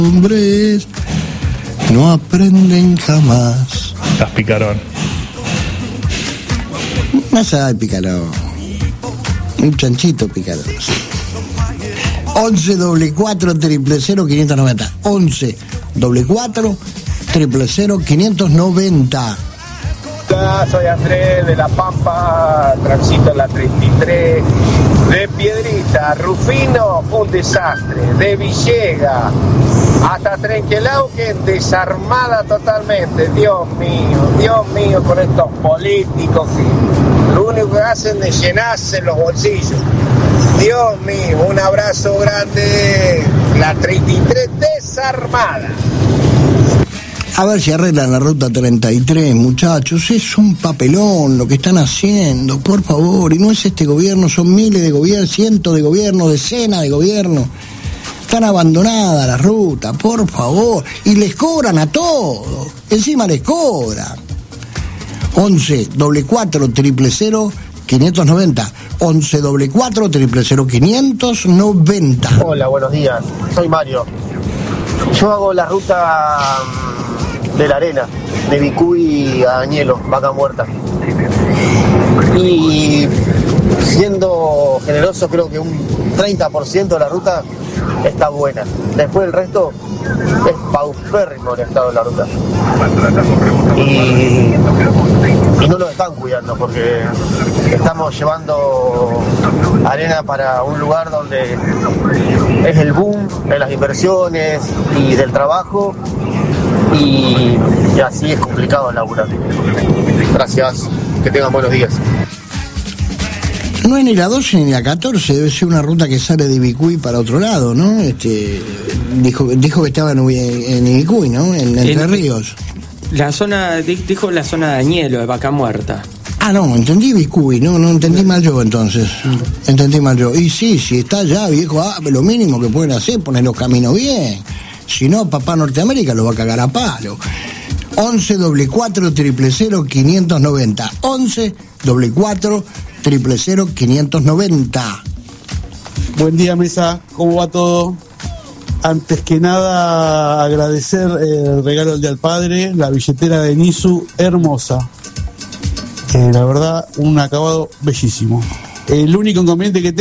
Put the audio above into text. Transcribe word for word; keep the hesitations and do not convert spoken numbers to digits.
Hombres no aprenden jamás. Estás picarón. Más allá de picarón. Un chanchito picarón. once doble cuatro triple cero quinientos noventa. once doble cuatro triple cero quinientos noventa. Hola, soy Andrés de La Pampa, transito la treinta y tres. De Piedrita, Rufino, un desastre. De Villega hasta Trenquelauquen, desarmada totalmente. Dios mío, Dios mío, con estos políticos que lo único que hacen es llenarse los bolsillos. Dios mío, un abrazo grande. La treinta y tres desarmada. A ver si arreglan la ruta treinta y tres, muchachos. Es un papelón lo que están haciendo, por favor. Y no es este gobierno, son miles de gobiernos, cientos de gobiernos, decenas de gobiernos. Están abandonadas las rutas, por favor. Y les cobran a todos. Encima les cobran. once doble cuatro triple cero quinientos noventa. once doble cuatro triple cero quinientos noventa. Hola, buenos días. Soy Mario. Yo hago la ruta de la arena, de Vicuy a Añelo, Vaca Muerta. Y siendo generoso, creo que un treinta por ciento de la ruta está buena. Después el resto es paupérrimo el estado de la ruta. Y, y no lo están cuidando porque estamos llevando arena para un lugar donde es el boom de las inversiones y del trabajo. Y, y así es complicado el laburar. Gracias, que tengan buenos días. No es ni la doce ni la catorce, debe ser una ruta que sale de Vicuy para otro lado, ¿no? Este, dijo, dijo que estaba en, en Vicuy, ¿no? En Entre en, Ríos. La zona, dijo la zona de Añelo, de Vaca Muerta. Ah, no, entendí Vicuy, no, no entendí mal yo entonces. Mm. Entendí mal yo. Y sí, si está allá, viejo, ah, lo mínimo que pueden hacer es poner los caminos bien. Si no, papá Norteamérica lo va a cagar a palo. once doble cuatro triple cero quinientos noventa. once doble cuatro triple cero quinientos noventa. Buen día, mesa. ¿Cómo va todo? Antes que nada, agradecer el regalo del Día del Padre, la billetera de Nisu, hermosa. Eh, la verdad, un acabado bellísimo. El único inconveniente que tengo